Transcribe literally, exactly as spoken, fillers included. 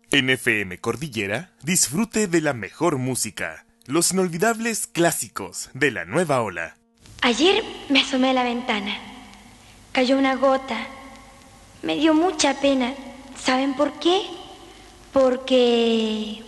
En F M Cordillera, disfrute de la mejor música, los inolvidables clásicos de la nueva ola. Ayer me asomé a la ventana. Cayó una gota. Me dio mucha pena. ¿Saben por qué? Porque...